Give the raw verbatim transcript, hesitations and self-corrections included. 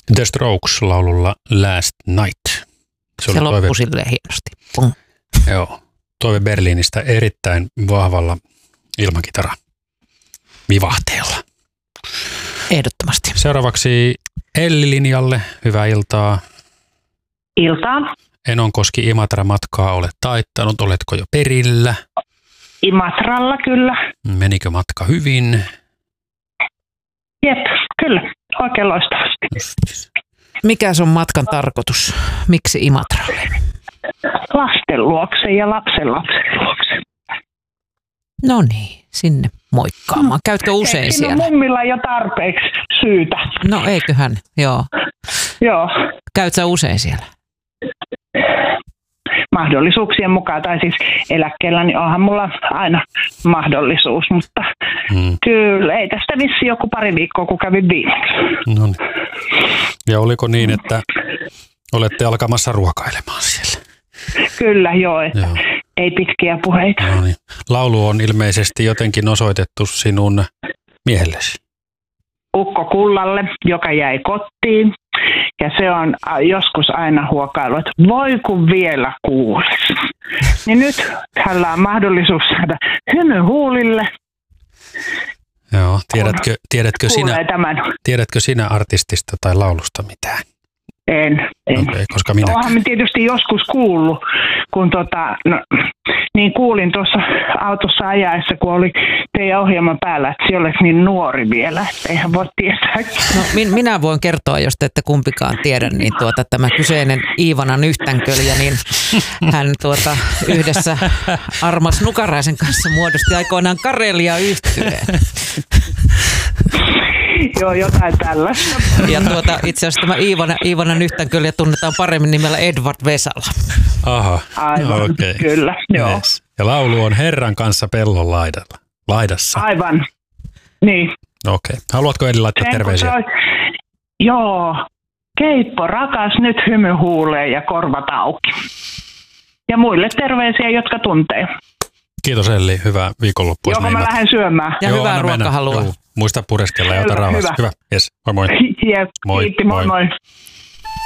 The Strokes laululla Last Night. Se, se loppui silleen hienosti. Pum. Joo, Toive Berliinistä erittäin vahvalla ilmakitara vivahteella. Ehdottomasti. Seuraavaksi Elli-linjalle. Hyvää iltaa. Iltaa. Enonkoski Imatra-matkaa olet taittanut. Oletko jo perillä? Imatralla kyllä. Menikö matka hyvin? Jep, kyllä. Oikein loistavasti. Just. Mikä on matkan tarkoitus? Miksi Imatralle? Lasten luokse ja lapsen lapsen luokse. No niin, sinne moikkaamaan. Käytkö usein Eikö siellä? Siinä mummilla jo tarpeeksi syytä. No eiköhän, joo. Joo. Käyt sä usein siellä? Mahdollisuuksien mukaan, tai siis eläkkeellä, niin onhan mulla aina mahdollisuus, mutta hmm. kyllä ei tästä vissi joku pari viikkoa, kun kävin viimeksi. No niin. Ja oliko niin, että olette alkamassa ruokailemaan siellä? Kyllä, joo. Että joo. Ei pitkiä puheita. No niin. Laulu on ilmeisesti jotenkin osoitettu sinun miehellesi. Ukko Kullalle, joka jäi kotiin. Ja se on joskus aina huokailu, että voi kun vielä kuulisi. Niin nyt hänellä on mahdollisuus saada hymy huulille. Joo, tiedätkö, tiedätkö, sinä, tämän. tiedätkö sinä artistista tai laulusta mitään? En, en. Okay, koska minä. Olenhan mä tietysti joskus kuullut, kun tota, no, niin kuulin tuossa autossa ajaessa, kun oli teidän ohjelman päällä, että sinä olet niin nuori vielä, että eihän voi tietää. No, min, minä voin kertoa, jos te ette kumpikaan tiedä, niin tuota, tämä kyseinen Iivana Nyhtänkölja, niin hän tuota, yhdessä Armas Nukaraisen kanssa muodosti aikoinaan Karelia-yhtyeen. Joo, jotain tällaista. Ja tuota, itse asiassa tämä Iivana, Iivana Nyhtänkölja tunnetaan paremmin nimellä Edward Vesala. Aha, aivan, okay. Kyllä, joo. Yes. Ja laulu on Herran kanssa pellon laidalla, laidassa. Aivan, niin. Okei. Okay. Haluatko Edi laittaa Sen, terveisiä? On, joo, keippo rakas, nyt hymy huuleen ja korvat auki. Ja muille terveisiä, jotka tuntee. Kiitos Elli, hyvää viikonloppua. Joko mä lähden syömään. Ja joo, hyvää ruokahalua. Muista pureskella ja ota rauhassa. Hyvä. Yes. Moi moi. Jep, moi, kiitti, moi moi. moi.